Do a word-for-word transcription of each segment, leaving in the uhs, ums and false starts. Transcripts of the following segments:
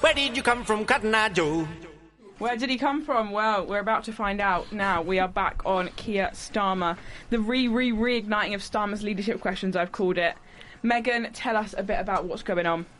where did you come from, Cotton Eye Joe? Where did he come from? Well, we're about to find out now. We are back on Keir Starmer. The re-re-reigniting of Starmer's leadership questions, I've called it. Megan, tell us a bit about what's going on.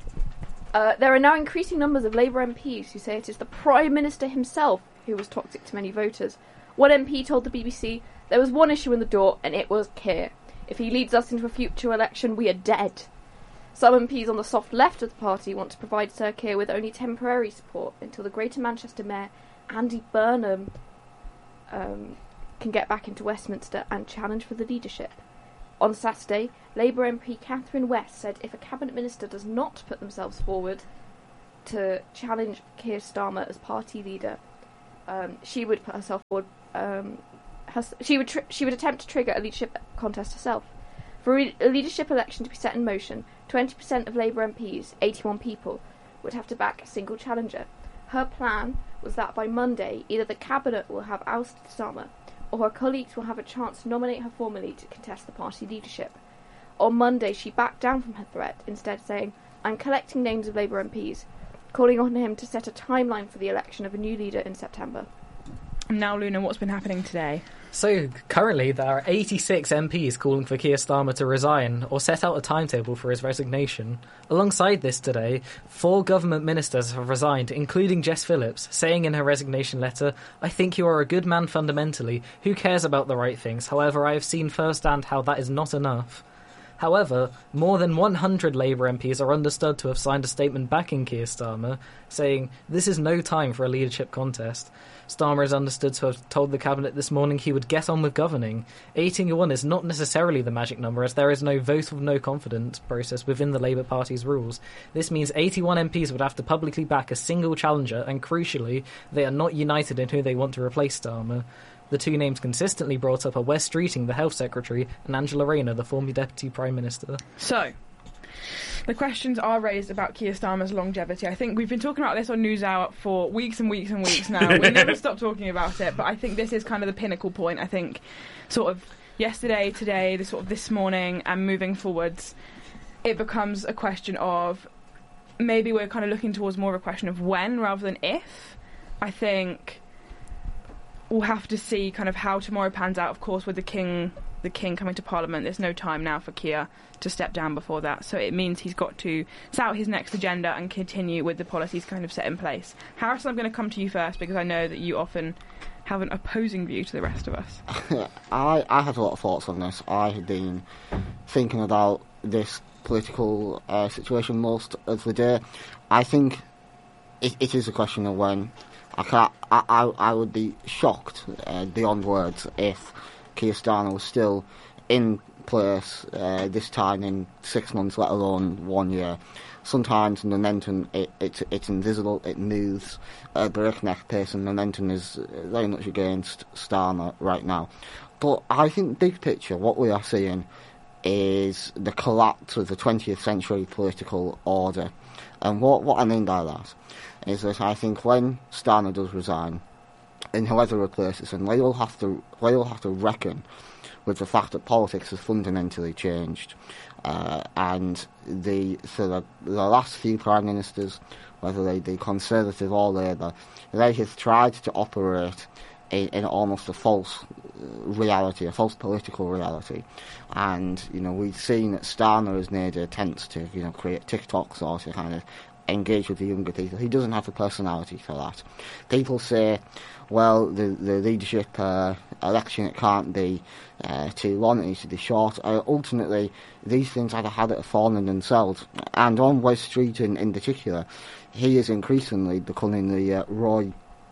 Uh, there are now increasing numbers of Labour M Ps who say it is the Prime Minister himself who was toxic to many voters. One M P told the B B C, there was one issue in the door, and it was Keir. If he leads us into a future election, we are dead. Some M Ps on the soft left of the party want to provide Sir Keir with only temporary support until the Greater Manchester Mayor, Andy Burnham, um, can get back into Westminster and challenge for the leadership. On Saturday, Labour M P Catherine West said if a Cabinet Minister does not put themselves forward to challenge Keir Starmer as party leader, um, she would put herself forward. Um, her, she would tr- she would attempt to trigger a leadership contest herself. For a leadership election to be set in motion, twenty percent of Labour M Ps, eighty-one people, would have to back a single challenger. Her plan was that by Monday, either the Cabinet will have ousted Starmer, or her colleagues will have a chance to nominate her formally to contest the party leadership. On Monday, she backed down from her threat, instead saying, I'm collecting names of Labour M Ps, calling on him to set a timeline for the election of a new leader in September. Now, Luna, what's been happening today? So, currently, there are eighty-six M Ps calling for Keir Starmer to resign or set out a timetable for his resignation. Alongside this today, four government ministers have resigned, including Jess Phillips, saying in her resignation letter, I think you are a good man fundamentally, who cares about the right things, however I have seen firsthand how that is not enough. However, more than one hundred Labour M Ps are understood to have signed a statement backing Keir Starmer, saying, this is no time for a leadership contest. Starmer is understood to have told the Cabinet this morning he would get on with governing. eighty-one is not necessarily the magic number, as there is no vote of no confidence process within the Labour Party's rules. This means eighty-one M Ps would have to publicly back a single challenger, and crucially, they are not united in who they want to replace Starmer. The two names consistently brought up are Wes Streeting, the Health Secretary, and Angela Rayner, the former Deputy Prime Minister. So, the questions are raised about Keir Starmer's longevity. I think we've been talking about this on NewsHour for weeks and weeks and weeks now. We never stop talking about it, but I think this is kind of the pinnacle point. I think sort of yesterday, today, this sort of this morning, and moving forwards, it becomes a question of maybe we're kind of looking towards more of a question of when rather than if. I think we'll have to see kind of how tomorrow pans out, of course, with the King the King coming to Parliament. There's no time now for Keir to step down before that, so it means he's got to set out his next agenda and continue with the policies kind of set in place. Harrison, I'm going to come to you first, because I know that you often have an opposing view to the rest of us. I, I have a lot of thoughts on this. I have been thinking about this political uh, situation most of the day. I think it, it is a question of when. I, can't, I, I, I would be shocked, uh, beyond words, if Keir Starmer was still in place uh, this time in six months, let alone one year. Sometimes momentum, it, it, it's invisible, it moves at a breakneck pace, and momentum is very much against Starmer right now. But I think big picture, what we are seeing is the collapse of the twentieth century political order. And what, what I mean by that is that I think when Starmer does resign, and whoever replaces him, they will have to they will have to reckon with the fact that politics has fundamentally changed, uh, and the so the, the last few prime ministers, whether they be Conservative or Labour, they have tried to operate in, in almost a false reality, a false political reality, and you know we've seen that Starmer has made attempts to you know create TikToks or to kind of engage with the younger people. He doesn't have the personality for that. People say, well, the, the leadership uh, election, it can't be uh, too long, it needs to be short. Uh, ultimately, these things have a habit of forming themselves. And on Wes Streeting in particular, he is increasingly becoming the uh, Roy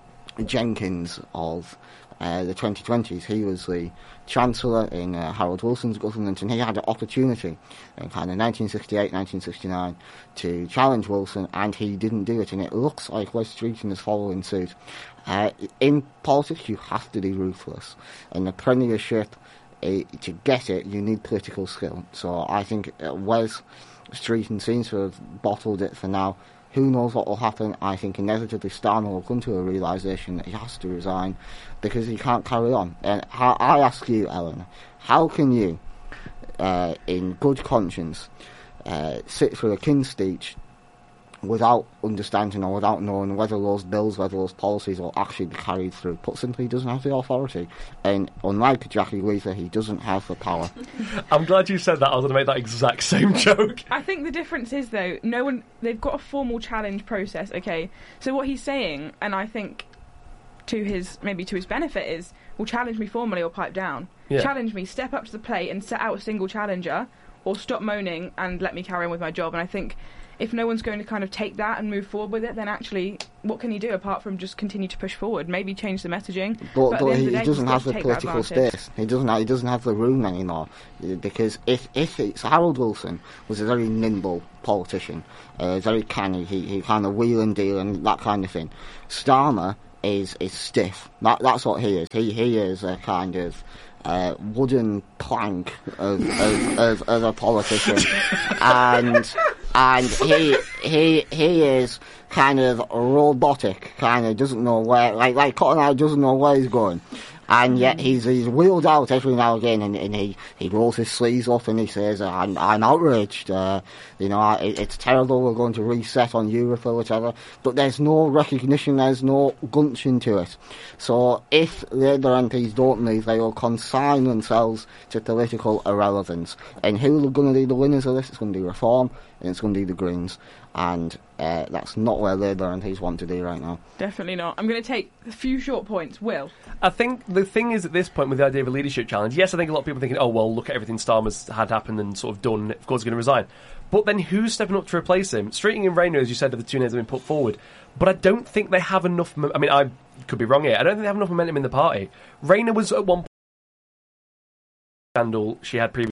Jenkins of uh, the twenty twenties. He was the Chancellor in uh, Harold Wilson's government, and he had an opportunity in kind of nineteen sixty-eight, nineteen sixty-nine to challenge Wilson, and he didn't do it, and it looks like Wes Streeting is following suit. Uh, in politics, you have to be ruthless. In the Premiership, uh, to get it, you need political skill. So I think uh, Wes Streeting seems to have bottled it for now. Who knows what will happen? I think inevitably Starmer will come to a realisation that he has to resign because he can't carry on. And I ask you, Ellen, how can you, uh, in good conscience, uh, sit through a King's speech without understanding or without knowing whether those bills, whether those policies will actually be carried through. Put simply, he doesn't have the authority. And unlike Jackie Gleeser, he doesn't have the power. I'm glad you said that. I was going to make that exact same joke. I think the difference is, though, no one, they've got a formal challenge process, okay? So what he's saying, and I think to his, maybe to his benefit, is, well, challenge me formally or pipe down. Yeah. Challenge me, step up to the plate and set out a single challenger, or stop moaning and let me carry on with my job. And I think if no one's going to kind of take that and move forward with it, then actually, what can he do apart from just continue to push forward? Maybe change the messaging. But, but, but he, the he day, doesn't have the take political space. He doesn't. Have, he doesn't have the room anymore. Because if if it's Harold Wilson was a very nimble politician, uh, very canny. He he kind of wheel and deal and that kind of thing. Starmer is is stiff. That that's what he is. He he is a kind of Uh, wooden plank of, of, of, of a politician, and and he he he is kind of robotic, kind of doesn't know where, like like Cotton Eye doesn't know where he's going, and yet he's he's wheeled out every now and again, and, and he, he rolls his sleeves up and he says, "I'm I'm outraged. Uh, you know, I, it's terrible. We're going to reset on Europe or whatever." But there's no recognition. There's no gumption to it. So if Labour M Ps don't leave, they will consign themselves to political irrelevance. And who are going to be the winners of this? It's going to be Reform, and it's going to be the Greens. And uh, that's not where Labour M Ps want to be right now. Definitely not. I'm going to take a few short points. Will? I think the thing is, at this point, with the idea of a leadership challenge, yes, I think a lot of people are thinking, oh, well, look at everything Starmer's had happened and sort of done, of course he's going to resign. But then who's stepping up to replace him? Streeting and Rayner, as you said, are the two names that have been put forward. But I don't think they have enough... Mo- I mean, I could be wrong here. I don't think they have enough momentum in the party. Rayner was at one point... scandal she had previously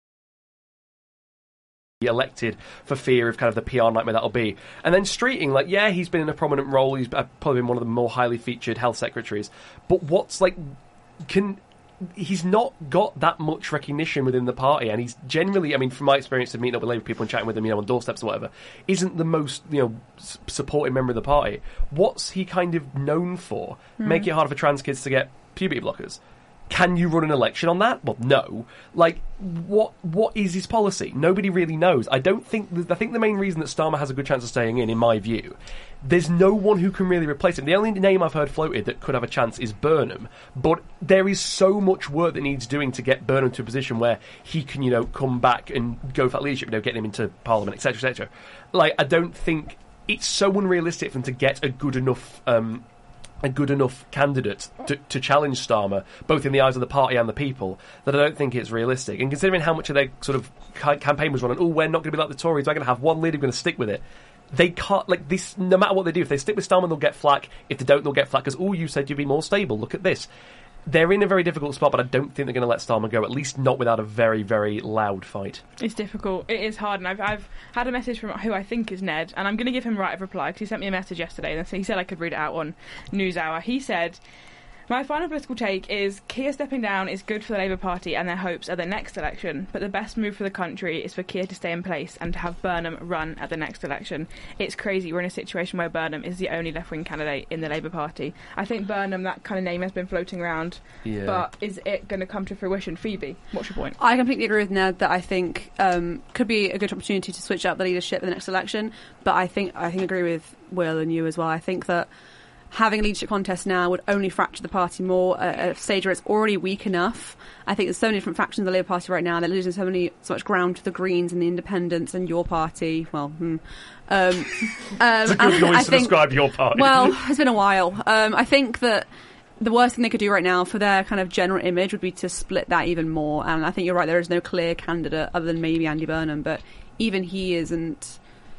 elected for fear of kind of the P R nightmare that'll be. And then Streeting, like, yeah, he's been in a prominent role. He's probably been one of the more highly featured health secretaries. But what's, like... can... he's not got that much recognition within the party, and he's generally, I mean, from my experience of meeting up with Labour people and chatting with them, you know, on doorsteps or whatever, isn't the most, you know, s- supporting member of the party. What's he kind of known for? Mm. Make it harder for trans kids to get puberty blockers. Can you run an election on that? Well, no. Like, what what is his policy? Nobody really knows. I don't think... Th- I think the main reason that Starmer has a good chance of staying in, in my view, there's no one who can really replace him. The only name I've heard floated that could have a chance is Burnham. But there is so much work that needs doing to get Burnham to a position where he can, you know, come back and go for that leadership, you know, getting him into Parliament, et cetera, et cetera. Like, I don't think... It's so unrealistic for him to get a good enough... Um, a good enough candidate to, to challenge Starmer, both in the eyes of the party and the people, that I don't think it's realistic. And considering how much of their sort of ca- campaign was run on, oh, we're not going to be like the Tories, we're going to have one leader, we're going to stick with it. They can't, like, this, no matter what they do, if they stick with Starmer, they'll get flack. If they don't, they'll get flack, because, oh, you said you'd be more stable, look at this. They're in a very difficult spot, but I don't think they're going to let Starmer go, at least not without a very, very loud fight. It's difficult. It is hard, and I've I've had a message from who I think is Ned, and I'm going to give him right of reply, because he sent me a message yesterday, and he said I could read it out on NewsHour. He said... My final political take is Keir stepping down is good for the Labour Party and their hopes at the next election, but the best move for the country is for Keir to stay in place and to have Burnham run at the next election. It's crazy. We're in a situation where Burnham is the only left-wing candidate in the Labour Party. I think Burnham, that kind of name has been floating around, yeah. But is it going to come to fruition? Phoebe, what's your point? I completely agree with Ned that I think um, could be a good opportunity to switch up the leadership in the next election, but I think I think I agree with Will and you as well. I think that having a leadership contest now would only fracture the party more at a stage where it's already weak enough. I think there's so many different factions in the Labour Party right now. They're losing so many, so much ground to the Greens and the Independents and your party. Well, hmm. um, um, it's a good noise to think, describe your party. Well, it's been a while. Um, I think that the worst thing they could do right now for their kind of general image would be to split that even more. And I think you're right, there is no clear candidate other than maybe Andy Burnham, but even he isn't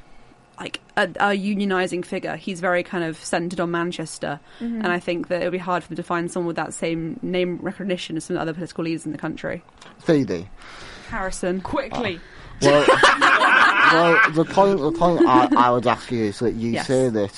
like a, a unionising figure. He's very kind of centred on Manchester, mm-hmm. and I think that it would be hard for them to find someone with that same name recognition as some other political leaders in the country. Phoebe. Harrison. Quickly. Uh, well, well, the point, the point I, I would ask you is that you yes. say that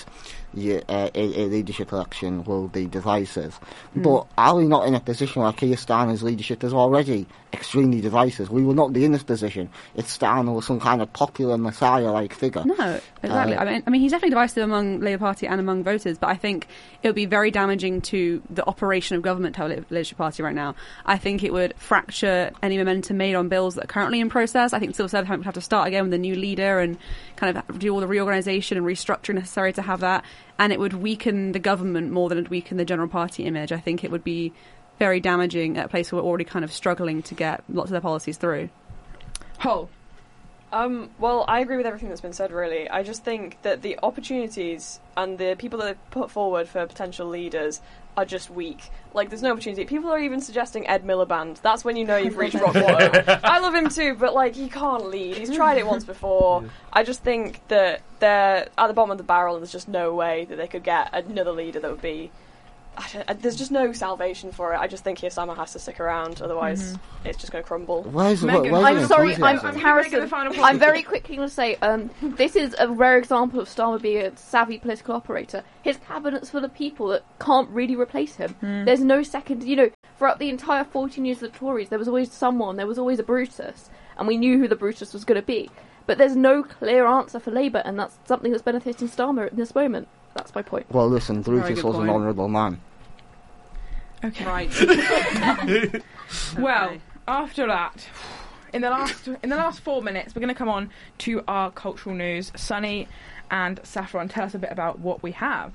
yeah, uh, a, a leadership election will be divisive. Mm. But are we not in a position where Keir Starmer's leadership is already extremely divisive? We will not be in this position if Starmer was some kind of popular messiah-like figure. No, exactly. Uh, I mean, I mean, he's definitely divisive among Labour Party and among voters, but I think it would be very damaging to the operation of government to have a leadership party right now. I think it would fracture any momentum made on bills that are currently in process. I think civil service would have to start again with a new leader and kind of do all the reorganisation and restructuring necessary to have that. And it would weaken the government more than it would weaken the general party image. I think it would be very damaging at a place where we're already kind of struggling to get lots of their policies through. Hull. Um, well, I agree with everything that's been said, really. I just think that the opportunities and the people that they've put forward for potential leaders are just weak. Like, there's no opportunity. People are even suggesting Ed Miliband. That's when you know you've reached rock bottom. I love him too, but, like, he can't lead. He's tried it once before. Yeah. I just think that they're at the bottom of the barrel and there's just no way that they could get another leader that would be... I don't, there's just no salvation for it. I just think Keir Starmer has to stick around, otherwise mm-hmm. it's just going to crumble. Where's, Megan, where's I'm sorry, I'm, I'm Harrison. I'm very quickly going to say, um, this is a rare example of Starmer being a savvy political operator. His cabinet's full of people that can't really replace him. Mm. There's no second, you know, throughout the entire fourteen years of the Tories, there was always someone, there was always a Brutus, and we knew who the Brutus was going to be. But there's no clear answer for Labour, and that's something that's benefiting Starmer in this moment. That's my point. Well, listen, Brutus was point. an honourable man. Okay. Right. Well, okay. After that, in the last in the last four minutes, we're going to come on to our cultural news. Sunny and Saffron, tell us a bit about what we have.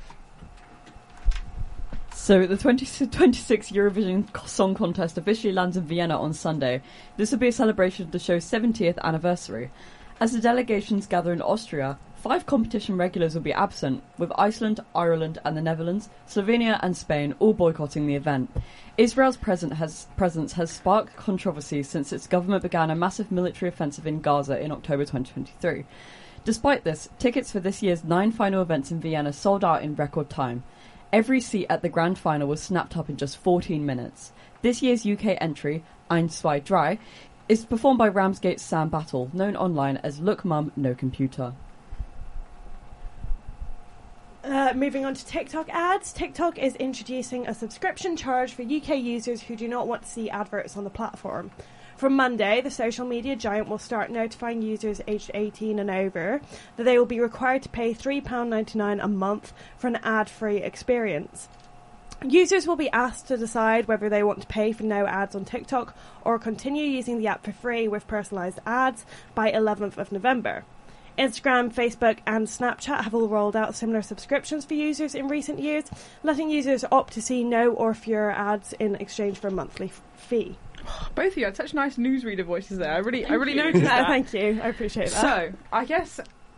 So the twenty twenty-six Eurovision Song Contest officially lands in Vienna on Sunday. This will be a celebration of the show's seventieth anniversary. As the delegations gather in Austria, five competition regulars will be absent, with Iceland, Ireland and the Netherlands, Slovenia and Spain all boycotting the event. Israel's present has, presence has sparked controversy since its government began a massive military offensive in Gaza in October twenty twenty-three. Despite this, tickets for this year's nine final events in Vienna sold out in record time. Every seat at the grand final was snapped up in just fourteen minutes. This year's U K entry, Eins, zwei, drei, is performed by Ramsgate's Sam Battle, known online as Look Mum, No Computer. Uh, moving on to TikTok ads. TikTok is introducing a subscription charge for U K users who do not want to see adverts on the platform. From Monday, the social media giant will start notifying users aged eighteen and over that they will be required to pay three pounds ninety-nine a month for an ad-free experience. Users will be asked to decide whether they want to pay for no ads on TikTok or continue using the app for free with personalised ads by eleventh of November. Instagram, Facebook and Snapchat have all rolled out similar subscriptions for users in recent years, letting users opt to see no or fewer ads in exchange for a monthly f- fee. Both of you had such nice newsreader voices there. I really, thank I really you. noticed that. Uh, thank you. I appreciate that. So, I guess,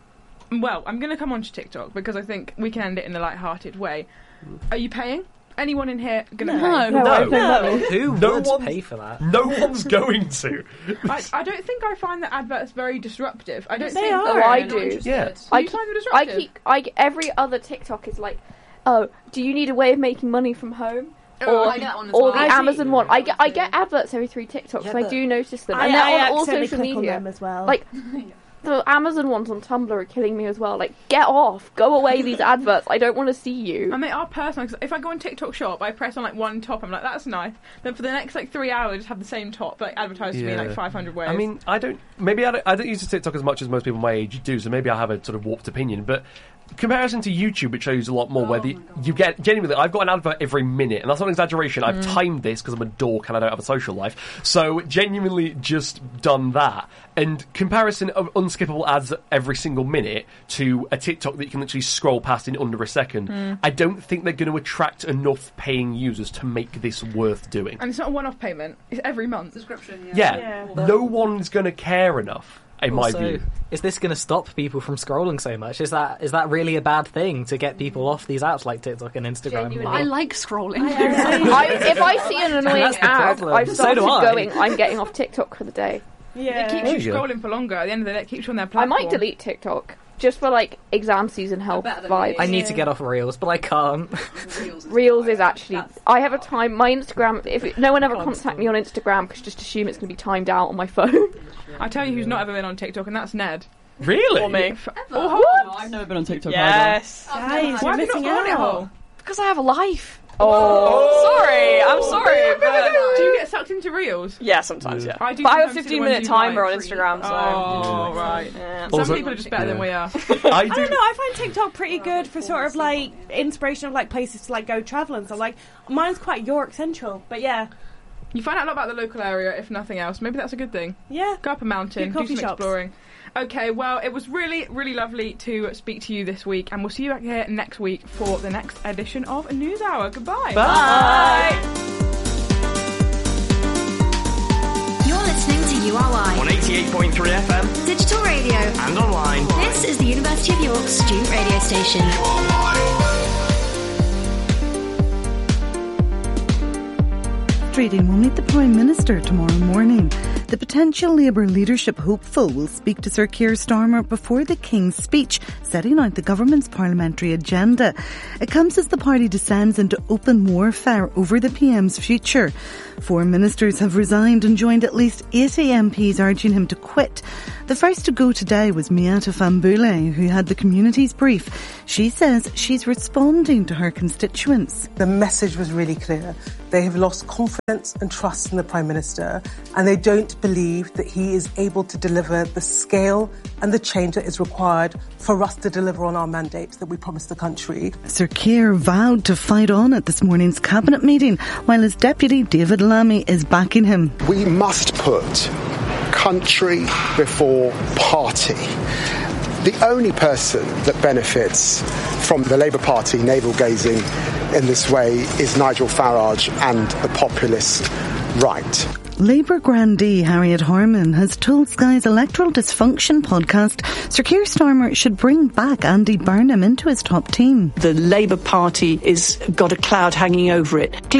well, I'm going to come on to TikTok because I think we can end it in a light-hearted way. Are you paying? Anyone in here going to no. pay? No, no. no. Who No would one's- pay for that? No one's going to. I, I don't think I find the adverts very disruptive. I don't They think. are. Oh, I Not do. interested. Yeah. I I you keep, find them I disruptive? keep, I every other TikTok is like, oh, do you need a way of making money from home? Oh, or I get that one as or well. the I see. Amazon one. I get I get adverts every three TikToks, Yeah, and I but- do notice them, I, and they're I on all accidentally social click on media. them as well. Like the Amazon ones on Tumblr are killing me as well. Like, get off, go away. These adverts, I don't want to see you. And they are personal. Cause if I go on TikTok Shop, I press on like one top. I'm like, that's nice. Then for the next like three hours, I just have the same top, like advertised to me in like five hundred ways. I mean, I don't. Maybe I don't. I don't use TikTok as much as most people my age do. So maybe I have a sort of warped opinion. But comparison to YouTube, it shows a lot more. Oh where the, my God. you get genuinely, I've got an advert every minute, and that's not an exaggeration. I've timed this because I'm a dork and I don't have a social life. So genuinely, just done that. And comparison of unskippable ads every single minute to a TikTok that you can literally scroll past in under a second. Mm. I don't think they're going to attract enough paying users to make this worth doing. and it's not a one-off payment. It's every month. Subscription, Yeah, Yeah. no one's going to care enough. In Also, my view, is this going to stop people from scrolling so much? Is that is that really a bad thing to get people off these apps like TikTok and Instagram? Genuinely. I like scrolling. I, if I see an annoying That's the ad, problem. I've So started do I. going. I'm getting off TikTok for the day. yeah. It keeps There you you go. scrolling for longer. At the end of the day, it keeps you on their I platform. might delete TikTok just for like exam season help better than vibes. me. I need to get off Reels, but I can't. Reels is actually. That's- I have a time. My Instagram. If it, no one ever contact me on Instagram, because just assume it's going to be timed out on my phone. I tell you who's not ever been on TikTok, and that's Ned. Really? For me. Oh, No, I've never been on TikTok Yes. Guys, why you're have you missing not got it, out. Hole? Because I have a life. Oh, sorry. I'm sorry. But Do you get sucked into reels? yeah, sometimes, yeah. I do But I have a sometimes see the fifteen ones minute you timer like. on Instagram, so. Oh, right. Yeah. Some Also- people are just better than we are. I I do. don't know. I find TikTok pretty good for sort of like inspiration of like places to like go travel and stuff. Like mine's quite York Central, but yeah, You find out a lot about the local area, if nothing else. Maybe that's a good thing. yeah. Go up a mountain, Do do coffee some shops. exploring. Okay, well, it was really, really lovely to speak to you this week, and we'll see you back here next week for the next edition of News Hour. Goodbye. Bye. You're listening to U R Y On eighty-eight point three F M Digital Radio. and online. This is the University of York student radio station. Trading will meet the Prime Minister tomorrow morning. The potential Labour leadership hopeful will speak to Sir Keir Starmer before the King's speech, setting out the government's parliamentary agenda. It comes as the party descends into open warfare over the P M's future. Four ministers have resigned and joined at least eighty M Ps urging him to quit. The first to go today was Miata Fambule, who had the community's brief. She says she's responding to her constituents. The message was really clear. They have lost confidence and trust in the Prime Minister, and they don't believe that he is able to deliver the scale and the change that is required for us to deliver on our mandates that we promised the country. Sir Keir vowed to fight on at this morning's cabinet meeting, while his deputy David Lammy is backing him. We must put country before party. The only person that benefits from the Labour Party navel-gazing in this way is Nigel Farage and the populist right. Labour grandee Harriet Harman has told Sky's Electoral Dysfunction podcast Sir Keir Starmer should bring back Andy Burnham into his top team. The Labour Party is got a cloud hanging over it.